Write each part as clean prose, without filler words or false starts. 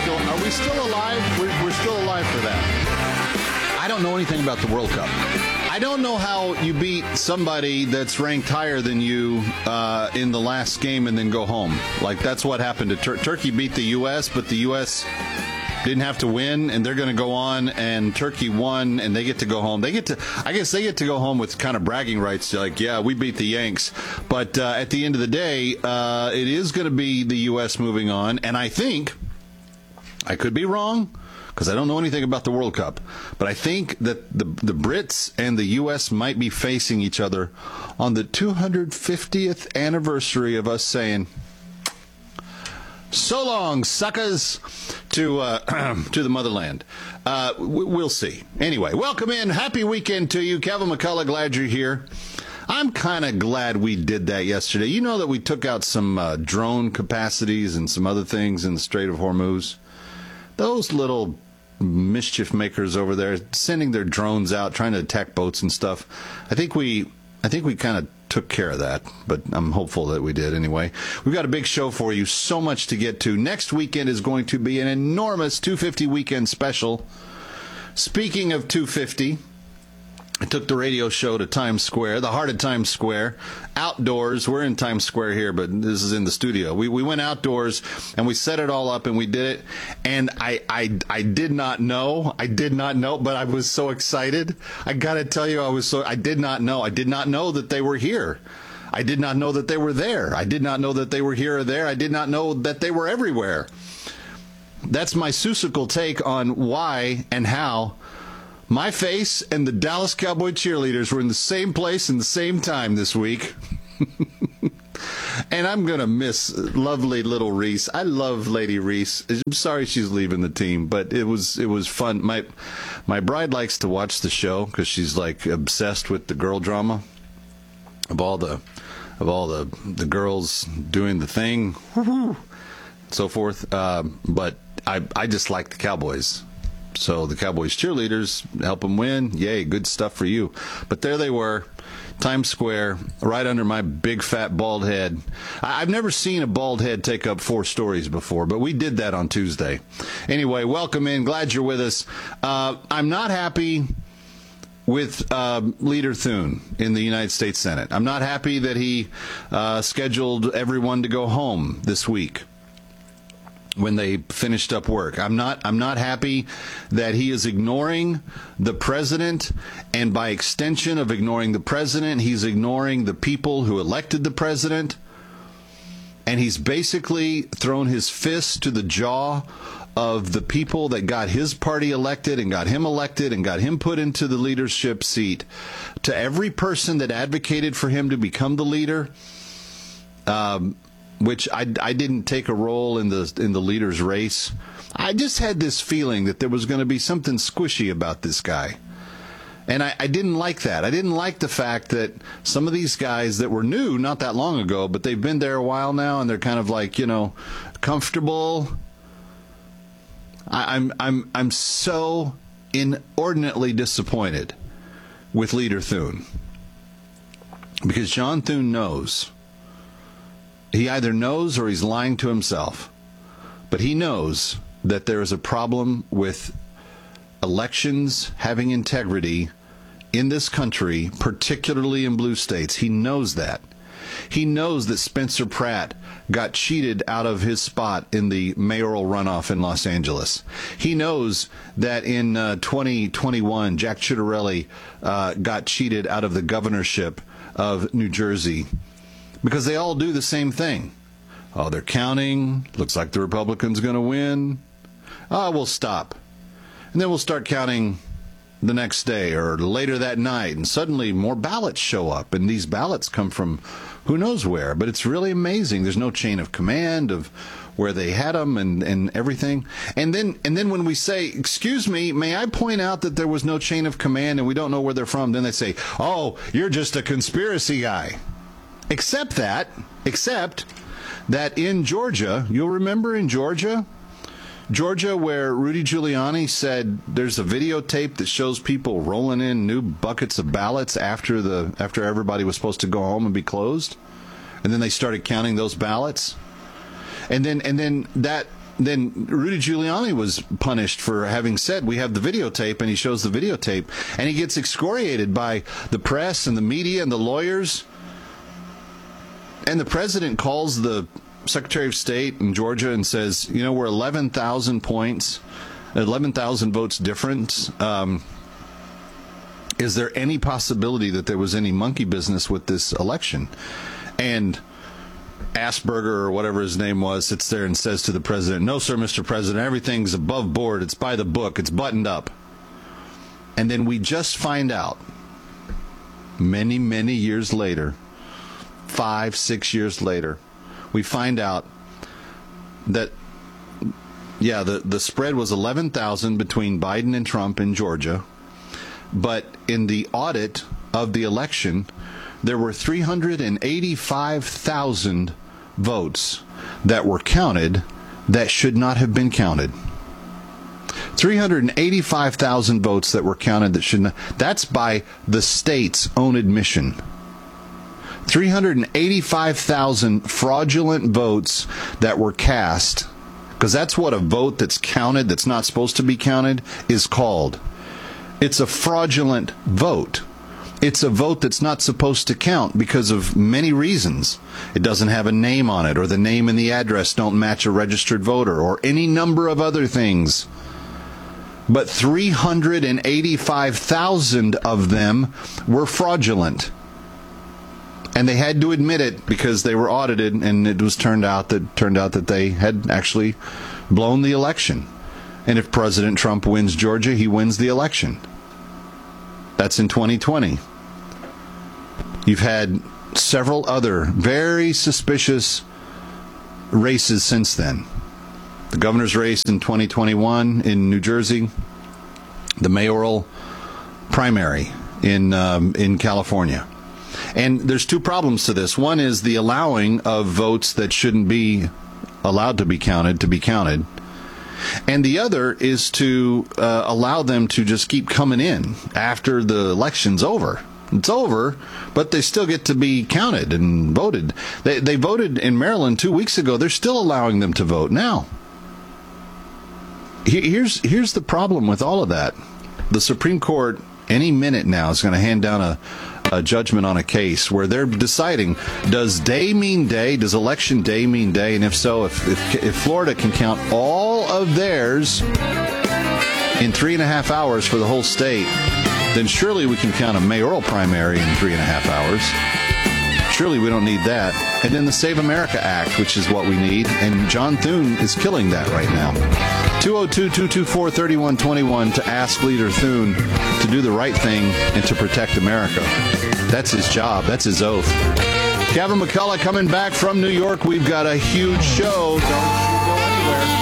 Are we still alive? We're still alive for that. I don't know anything about the World Cup. I don't know how you beat somebody that's ranked higher than you in the last game and then go home. Like, that's what happened to Turkey. Beat the U.S., but the U.S. didn't have to win, and they're going to go on, and Turkey won, and they get to go home. I guess they get to go home with kind of bragging rights, like, yeah, we beat the Yanks. But at the end of the day, it is going to be the U.S. moving on, and I think, I could be wrong, because I don't know anything about the World Cup, but I think that the Brits and the U.S. might be facing each other on the 250th anniversary of us saying, so long, suckers, to the motherland. We'll see. Anyway, welcome in. Happy weekend to you. Kevin McCullough, glad you're here. I'm kind of glad we did that yesterday. You know that we took out some drone capacities and some other things in the Strait of Hormuz. Those little mischief makers over there sending their drones out, trying to attack boats and stuff. I think we kind of took care of that, but I'm hopeful that we did anyway. We've got a big show for you, so much to get to. Next weekend is going to be an enormous 250 weekend special. Speaking of 250, I took the radio show to Times Square, the heart of Times Square, outdoors. We're in Times Square here, but this is in the studio. We went outdoors, and we set it all up, and we did it. And I did not know, but I was so excited. I got to tell you, I did not know. I did not know that they were here. I did not know that they were there. I did not know that they were here or there. I did not know that they were everywhere. That's my Seussical take on why and how my face and the Dallas Cowboy cheerleaders were in the same place in the same time this week. And I'm going to miss lovely little Reese. I love Lady Reese. I'm sorry she's leaving the team, but it was fun. My bride likes to watch the show because she's like obsessed with the girl drama of all the girls doing the thing, so forth. But I just like the Cowboys. So the Cowboys cheerleaders help them win. Yay, good stuff for you. But there they were, Times Square, right under my big fat bald head. I've never seen a bald head take up 4 stories before, but we did that on Tuesday. Anyway, welcome in. Glad you're with us. I'm not happy with Leader Thune in the United States Senate. I'm not happy that he scheduled everyone to go home this week when they finished up work. I'm not happy that he is ignoring the president, and by extension of ignoring the president, he's ignoring the people who elected the president, and he's basically thrown his fist to the jaw of the people that got his party elected and got him put into the leadership seat. To every person that advocated for him to become the leader, which I didn't take a role in the leader's race. I just had this feeling that there was going to be something squishy about this guy. And I didn't like that. I didn't like the fact that some of these guys that were new not that long ago, but they've been there a while now, and they're kind of like, comfortable. I'm so inordinately disappointed with Leader Thune. Because John Thune knows. He either knows or he's lying to himself. But he knows that there is a problem with elections having integrity in this country, particularly in blue states. He knows that. He knows that Spencer Pratt got cheated out of his spot in the mayoral runoff in Los Angeles. He knows that in 2021, Jack Ciattarelli got cheated out of the governorship of New Jersey. Because they all do the same thing. Oh, they're counting. Looks like the Republican's going to win. Oh, we'll stop. And then we'll start counting the next day or later that night. And suddenly more ballots show up. And these ballots come from who knows where. But it's really amazing. There's no chain of command of where they had them and everything. And then when we say, excuse me, may I point out that there was no chain of command and we don't know where they're from, then they say, oh, you're just a conspiracy guy. Except that in Georgia, you'll remember in Georgia, where Rudy Giuliani said there's a videotape that shows people rolling in new buckets of ballots after everybody was supposed to go home and be closed, and then they started counting those ballots, and then that then Rudy Giuliani was punished for having said, we have the videotape, and he shows the videotape, and he gets excoriated by the press and the media and the lawyers. And the president calls the Secretary of State in Georgia and says, we're 11,000 points, 11,000 votes different. Is there any possibility that there was any monkey business with this election? And Asperger, or whatever his name was, sits there and says to the president, no, sir, Mr. President, everything's above board. It's by the book. It's buttoned up. And then we just find out many, many years later, 5-6 years later, we find out that, the spread was 11,000 between Biden and Trump in Georgia. But in the audit of the election, there were 385,000 votes that were counted that should not have been counted. 385,000 votes that were counted that should not. That's by the state's own admission. 385,000 fraudulent votes that were cast, because that's what a vote that's counted, that's not supposed to be counted, is called. It's a fraudulent vote. It's a vote that's not supposed to count because of many reasons. It doesn't have a name on it, or the name and the address don't match a registered voter, or any number of other things. But 385,000 of them were fraudulent. And they had to admit it because they were audited, and it was turned out that they had actually blown the election. And if President Trump wins Georgia, he wins the election. That's in 2020. You've had several other very suspicious races since then. The governor's race in 2021 in New Jersey, the mayoral primary in California. And there's two problems to this. One is the allowing of votes that shouldn't be allowed to be counted. And the other is to allow them to just keep coming in after the election's over. It's over, but they still get to be counted and voted. They voted in Maryland 2 weeks ago. They're still allowing them to vote now. Here's the problem with all of that. The Supreme Court, any minute now, is going to hand down a judgment on a case where they're deciding, does day mean day? Does election day mean day? And if so, if Florida can count all of theirs in 3.5 hours for the whole state, then surely we can count a mayoral primary in 3.5 hours. Surely we don't need that. And then the Save America Act, which is what we need. And John Thune is killing that right now. 202-224-3121 to ask Leader Thune to do the right thing and to protect America. That's his job. That's his oath. Gavin McCullough coming back from New York. We've got a huge show. Don't go anywhere.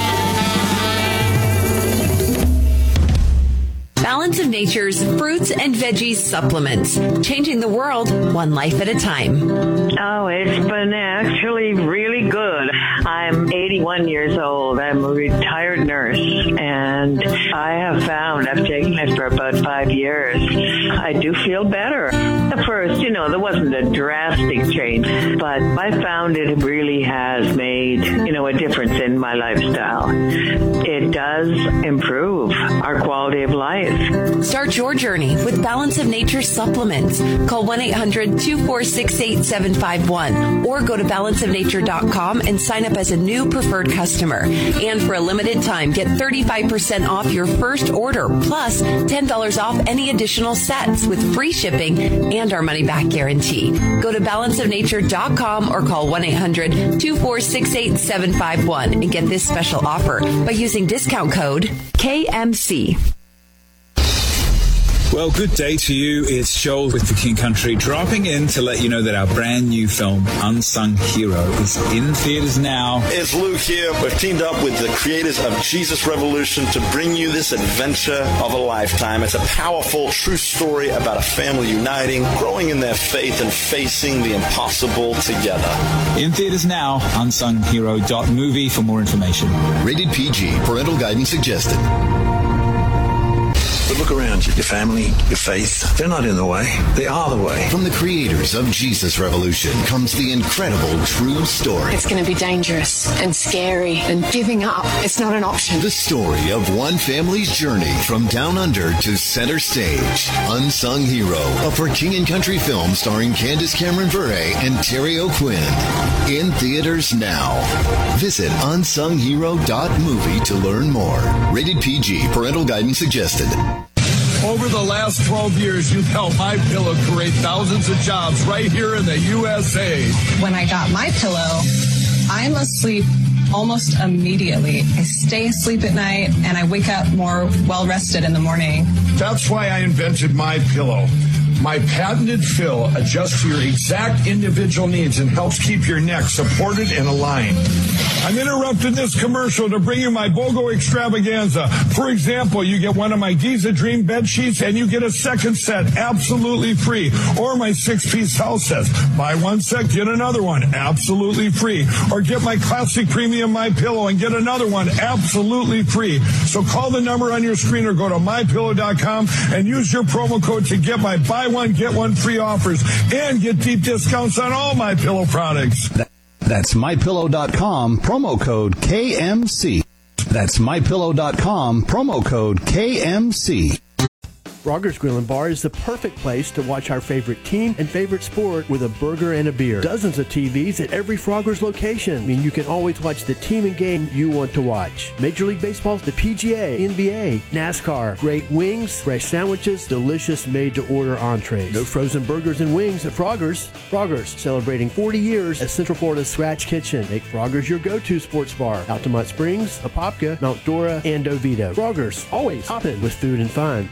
Balance of Nature's fruits and veggies supplements, changing the world one life at a time. Oh, it's been actually really good. I'm 81 years old. I'm a retired nurse, and I have found, I've taken it for about 5 years, I do feel better. At first, there wasn't a drastic change, but I found it really has made, a difference in my lifestyle. It does improve our quality of life. Start your journey with Balance of Nature supplements. Call 1-800-246-8751 or go to balanceofnature.com and sign up as a new preferred customer. And for a limited time, get 35% off your first order, plus $10 off any additional sets with free shipping and our money-back guarantee. Go to balanceofnature.com or call 1-800-246-8751 and get this special offer by using discount code KMC. Well, good day to you. It's Joel with the King Country, dropping in to let you know that our brand new film, Unsung Hero, is in theaters now. It's Luke here. We've teamed up with the creators of Jesus Revolution to bring you this adventure of a lifetime. It's a powerful, true story about a family uniting, growing in their faith, and facing the impossible together. In theaters now, unsunghero.movie for more information. Rated PG. Parental guidance suggested. But look around you. Your family, your faith, they're not in the way. They are the way. From the creators of Jesus Revolution comes the incredible true story. It's going to be dangerous and scary, and giving up, it's not an option. The story of one family's journey from down under to center stage. Unsung Hero, a For King & Country film starring Candace Cameron Bure and Terry O'Quinn. In theaters now. Visit unsunghero.movie to learn more. Rated PG. Parental guidance suggested. Over the last 12 years, you've helped MyPillow create thousands of jobs right here in the USA. When I got MyPillow, I'm asleep almost immediately. I stay asleep at night, and I wake up more well-rested in the morning. That's why I invented MyPillow. My patented fill adjusts to your exact individual needs and helps keep your neck supported and aligned. I'm interrupting this commercial to bring you my BOGO extravaganza. For example, you get one of my Giza Dream bed sheets and you get a second set absolutely free. Or my 6-piece house sets. Buy one set, get another one absolutely free. Or get my classic premium MyPillow and get another one absolutely free. So call the number on your screen or go to MyPillow.com and use your promo code to get my buy one, get one free offers and get deep discounts on all MyPillow products. That's MyPillow.com, promo code KMC. That's MyPillow.com, promo code KMC. Frogger's Grill and Bar is the perfect place to watch our favorite team and favorite sport with a burger and a beer. Dozens of TVs at every Frogger's location. I mean, you can always watch the team and game you want to watch. Major League Baseball, the PGA, NBA, NASCAR, great wings, fresh sandwiches, delicious made-to-order entrees. No frozen burgers and wings at Frogger's. Frogger's, celebrating 40 years as Central Florida's Scratch Kitchen. Make Frogger's your go-to sports bar. Altamont Springs, Apopka, Mount Dora, and Oviedo. Frogger's, always hopping with food and fun.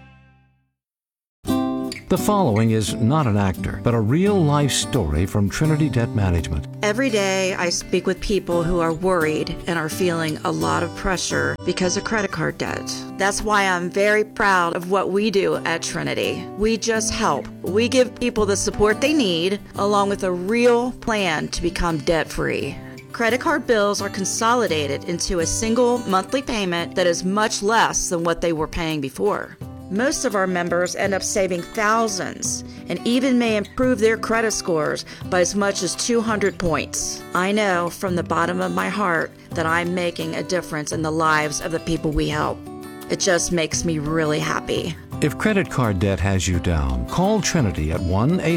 The following is not an actor, but a real-life story from Trinity Debt Management. Every day I speak with people who are worried and are feeling a lot of pressure because of credit card debt. That's why I'm very proud of what we do at Trinity. We just help. We give people the support they need, along with a real plan to become debt-free. Credit card bills are consolidated into a single monthly payment that is much less than what they were paying before. Most of our members end up saving thousands and even may improve their credit scores by as much as 200 points. I know from the bottom of my heart that I'm making a difference in the lives of the people we help. It just makes me really happy. If credit card debt has you down, call Trinity at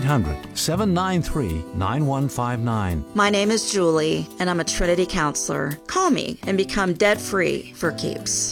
1-800-793-9159. My name is Julie, and I'm a Trinity counselor. Call me and become debt-free for keeps.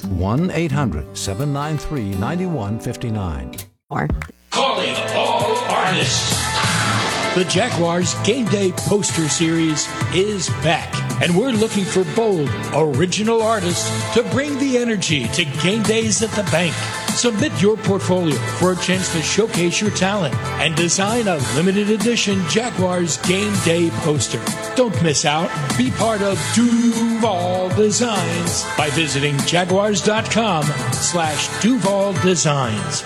1-800-793-9159. Calling all artists. The Jaguars Game Day Poster Series is back, and we're looking for bold, original artists to bring the energy to game days at the bank. Submit your portfolio for a chance to showcase your talent and design a limited edition Jaguars Game Day poster. Don't miss out. Be part of Duval Designs by visiting jaguars.com/Duval Designs.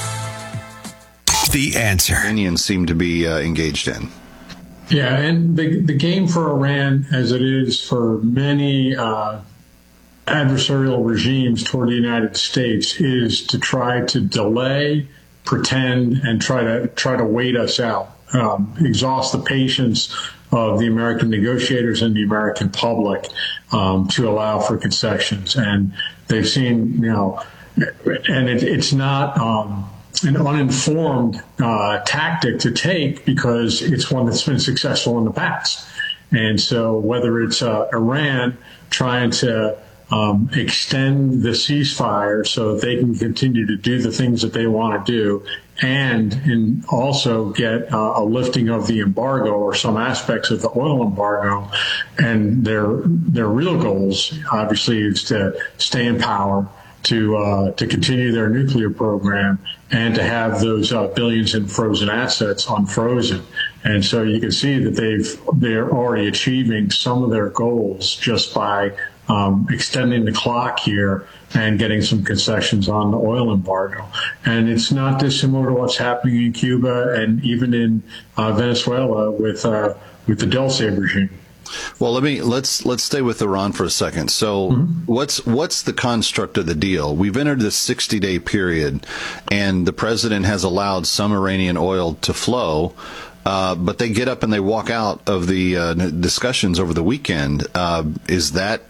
The answer. Iranians seem to be engaged in. Yeah, and the game for Iran, as it is for many adversarial regimes toward the United States, is to try to delay, pretend, and try to wait us out, exhaust the patience of the American negotiators and the American public to allow for concessions. And they've seen, and it's not an uninformed tactic to take, because it's one that's been successful in the past. And so whether it's Iran trying to extend the ceasefire so that they can continue to do the things that they want to do, and also get a lifting of the embargo or some aspects of the oil embargo, and their real goals obviously is to stay in power, to continue their nuclear program, and to have those billions in frozen assets unfrozen. And so you can see that they're already achieving some of their goals just by extending the clock here and getting some concessions on the oil embargo. And it's not dissimilar to what's happening in Cuba and even in Venezuela with the Dulce regime. Well, let's stay with Iran for a second. So, what's the construct of the deal? We've entered this 60-day period, and the president has allowed some Iranian oil to flow, but they get up and they walk out of the discussions over the weekend. Is that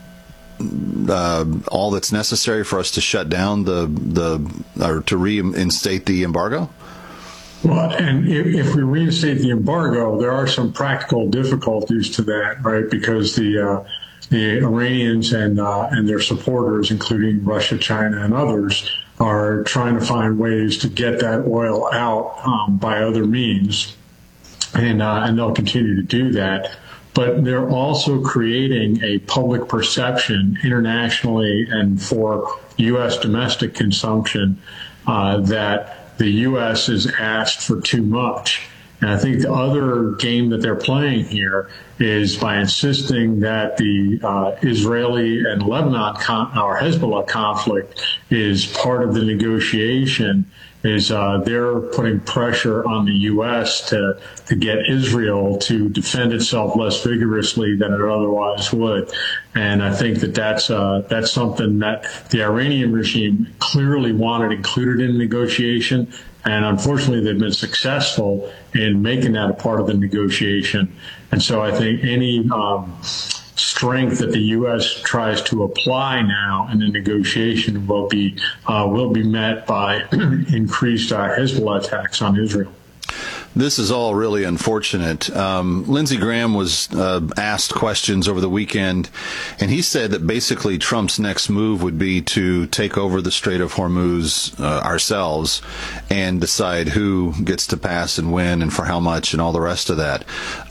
all that's necessary for us to shut down or to reinstate the embargo? Well, and if we reinstate the embargo, there are some practical difficulties to that, right? Because the Iranians and their supporters, including Russia, China, and others, are trying to find ways to get that oil out by other means, and they'll continue to do that. But they're also creating a public perception internationally and for U.S. domestic consumption that the U.S. has asked for too much. And I think the other game that they're playing here is by insisting that the Israeli and Lebanon or Hezbollah conflict is part of the negotiation, is they're putting pressure on the U.S. to get Israel to defend itself less vigorously than it otherwise would. And I think that's something that the Iranian regime clearly wanted included in the negotiation. And unfortunately, they've been successful in making that a part of the negotiation. And so I think any strength that the U.S. tries to apply now in the negotiation will be met by increased Hezbollah attacks on Israel. This is all really unfortunate. Lindsey Graham was asked questions over the weekend, and he said that basically Trump's next move would be to take over the Strait of Hormuz ourselves and decide who gets to pass and when and for how much and all the rest of that.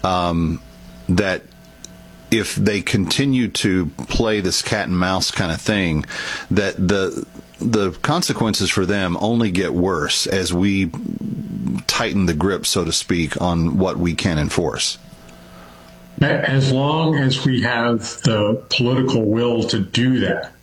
That if they continue to play this cat and mouse kind of thing, that the consequences for them only get worse as we tighten the grip, so to speak, on what we can enforce. As long as we have the political will to do that,